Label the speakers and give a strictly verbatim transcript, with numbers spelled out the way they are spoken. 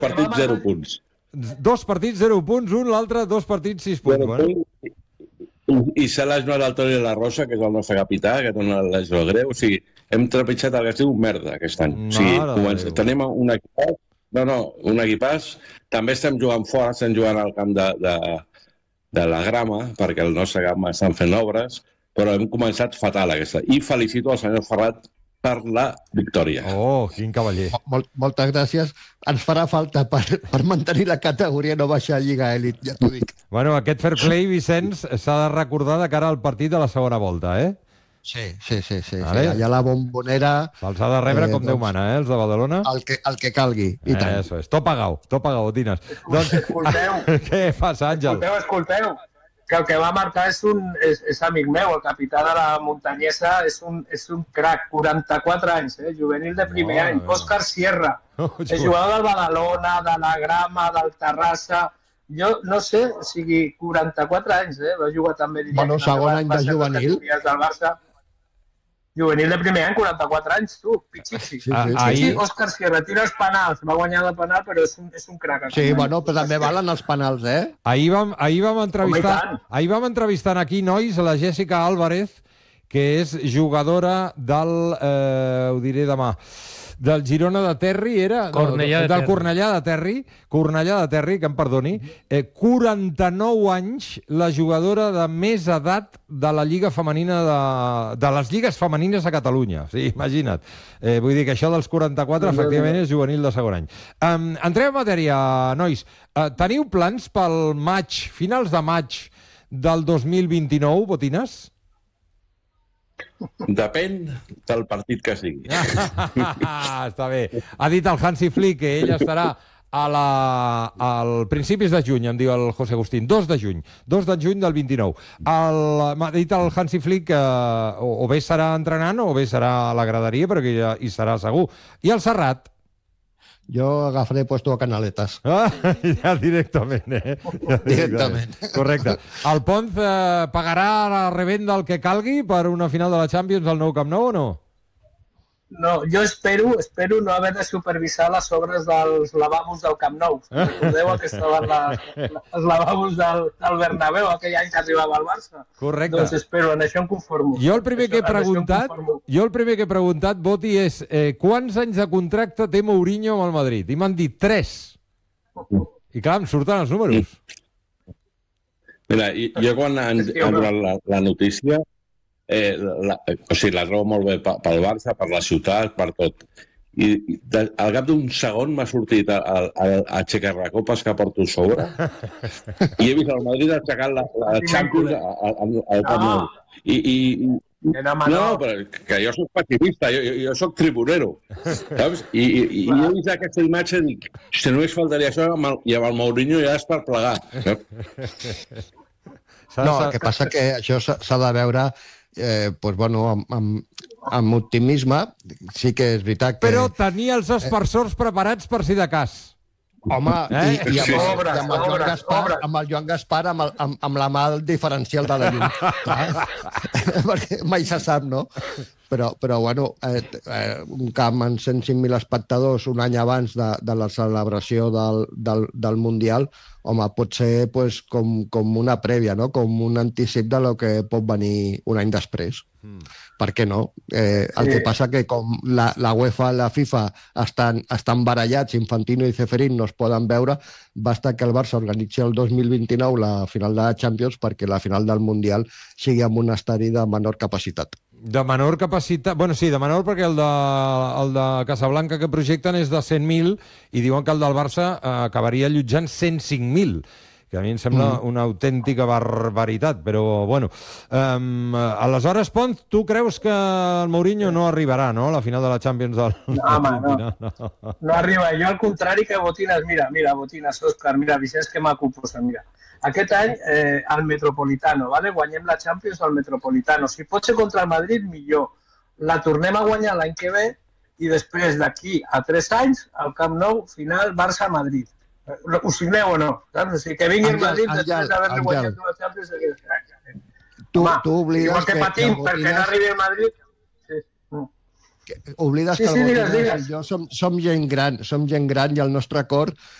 Speaker 1: partits, zero punts.
Speaker 2: Dos partits, zero punts, un, l'altre, dos partits, sis punts. Bueno.
Speaker 1: I s'ha lesionat el Toni La Rosa, que és el nostre capità, que té una lesió greu. O sigui, hem trepitjat el que es diu merda aquest any. O sigui, comença, tenim un equipàs, no, no, un equipàs. També estem jugant fora, estem jugant al camp de, de, de la grama, perquè el nostre camp estan fent obres, però hem començat fatal aquesta. I felicito al senyor Ferrat per la victòria.
Speaker 2: Oh, quin cavaller.
Speaker 3: Mol, moltes gràcies. Ens farà falta per, per mantenir la categoria, no baixar a Lliga Elit, ja t'ho dic.
Speaker 2: Bueno, aquest fair play, Vicenç, s'ha de recordar de cara al partit de la segona volta, eh?
Speaker 3: Sí, sí, sí. sí,
Speaker 2: vale.
Speaker 3: sí. Allà la bombonera...
Speaker 2: Se'ls ha de rebre eh, com doncs, Déu mana, eh, els de Badalona?
Speaker 3: El que, el que calgui, i tant.
Speaker 2: Eso és, tot pagau, tot pagau, Tines. Doncs,
Speaker 4: escolteu.
Speaker 2: Què passa, Àngel?
Speaker 4: Escolteu, escolteu. Que el que va marcar és, un, és, és amic meu, el capità de la muntanyesa, és un, és un crac, quaranta-quatre anys, eh? Juvenil de primer oh, any, Òscar Sierra, oh, és jugador del Badalona, de la Grama, del Terrassa, jo no sé, o sigui, quaranta-quatre anys, eh? Va jugar també...
Speaker 3: Bueno, segon any de juvenil.
Speaker 4: Del Barça. Juvenil de primer any, quaranta-quatre anys, tu, pitxixi.
Speaker 3: Sí, sí, sí. Ahí...
Speaker 4: Òscar Sierra tira els penals, va guanyar de penal, però és un, és un crac.
Speaker 3: Sí, bueno, però també valen els penals, eh?
Speaker 2: Ahir vam, ahir vam entrevistar, ahir vam entrevistar aquí, nois, la Jessica Álvarez, que és jugadora del, eh, ho diré demà, del Girona de Terri, era?
Speaker 5: Cornellà de
Speaker 2: del
Speaker 5: Terri.
Speaker 2: Cornellà de Terri, Cornellà de Terri, que em perdoni, eh, quaranta-nou anys, la jugadora de més edat de la Lliga Femenina, de, de les lligues femenines a Catalunya. Sí, imagina't. Eh, vull dir que això dels quaranta-quatre, efectivament, és juvenil de segon any. Um, entrem en matèria, nois. Uh, teniu plans pel maig, finals de maig del dos mil vint-i-nou, Botines?
Speaker 1: Depèn del partit que sigui.
Speaker 2: Està bé. Ha dit el Hansi Flick que ell estarà a la, al principis de juny, em diu el José Agustín, dos de juny, dos de juny del vint-i-nou. M'ha dit el Hansi Flick que o, o bé serà entrenant o bé serà a la graderia, però que ja hi serà segur. I el Serrat?
Speaker 3: Jo agafaré puesto a Canaletes.
Speaker 2: Ah, ja directament, eh? Ja
Speaker 3: directament.
Speaker 2: Correcte. El Ponz eh, pagarà la revenda el que calgui per una final de la Champions al nou Camp Nou o no?
Speaker 4: No, jo espero, espero no haver de supervisar les obres dels lavabos del Camp Nou. Recordeu que estaven la, la, els lavabos del, del Bernabéu aquell any que arribava al Barça?
Speaker 2: Correcte.
Speaker 4: Doncs espero, en això em conformo.
Speaker 2: Jo el primer
Speaker 4: això,
Speaker 2: que he preguntat, jo el primer que he preguntat, Boti, és eh, quants anys de contracte té Mourinho amb el Madrid? I m'han dit tres. I clar, em surten els números.
Speaker 1: Mira, jo quan han, han donat la, la notícia, Eh, la, o sigui, la trobo molt bé pel Barça, per la ciutat, per tot. I de, al cap d'un segon m'ha sortit a, a, a, a aixecar-recopes que porto sobre i he vist el Madrid aixecant la, la Champions al Camp Nou. I, i, i no, però que jo soc pacifista, jo, jo, jo soc tribunero, saps? I, i, i he vist aquesta imatge i dic, si només faltaria això, amb el, i amb el Mourinho ja és per plegar.
Speaker 3: No, el que passa que això s'ha de veure Eh, pues bueno, amb, amb, amb optimisme, sí que és veritat que...
Speaker 2: Però tenia els aspersors eh... preparats per si de cas.
Speaker 3: Home, eh? i, i, amb, el, i amb, el Joan Gaspar, amb el Joan Gaspar amb, el, amb, amb la mà diferencial de la llum. Eh? Perquè mai se sap, no? Però, però bueno, eh, eh, un camp amb cent cinc mil espectadors un any abans de, de la celebració del, del, del Mundial, home, pot ser pues, com, com una prèvia, no? Com un anticip de lo que pot venir un any després. Mm. Per què no? Eh, el sí. que passa que com la, la UEFA i la FIFA estan, estan barallats, Infantino i Ceferín no es poden veure, basta que el Barça organitzi el dos mil vint-i-nou la final de la Champions perquè la final del Mundial sigui amb un estadi de menor capacitat.
Speaker 2: De menor capacitat... Bueno, sí, de menor perquè el de, el de Casablanca que projecten és de cent mil i diuen que el del Barça eh, acabaria allotjant cent cinc mil, que a mi em sembla mm. una autèntica barbaritat, però bueno. Um, aleshores, Pons, tu creus que el Mourinho no arribarà, no?, a la final de la Champions del...
Speaker 4: No, home, no. No, no. no arriba. Jo al contrari que Botines, mira, mira, Botines, Òscar, mira, Vicenç, que m'ha posa, mira. Aquest any, eh, al Metropolitano, ¿vale? Guanyem la Champions al Metropolitano. Si pot ser contra el Madrid, millor. La tornem a guanyar l'any que ve i després d'aquí a tres anys, al Camp Nou, final Barça-Madrid. Ho signeu o no? Saps? O sigui, que vingui el Madrid després d'haver-li guanyat una Champions.
Speaker 3: Tu, tu oblides
Speaker 4: igual que patim perquè no arribi el Madrid. Sí.
Speaker 3: oblides
Speaker 4: sí,
Speaker 3: que el
Speaker 4: sí,
Speaker 3: Botines
Speaker 4: digues, digues.
Speaker 3: i jo som, som gent gran, som gent gran i el nostre cor